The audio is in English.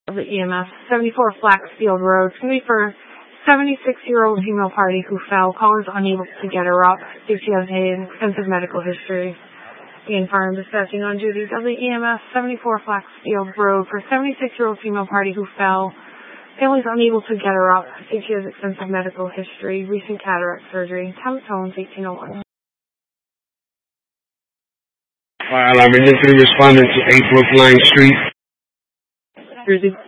of the EMS, 74 Flaxfield Road. It's going to be for 76-year-old female party who fell. Callers unable to get her up. If she has an extensive medical history. Ian Farm dispatching on duty. WEMS, 74 Flaxfield Road for 76-year-old female party who fell. Family's unable to get her up. If she has extensive medical history. Recent cataract surgery. Town Tones, 1801. Fire alarm emergency responding to 8 Brookline Street. Jersey.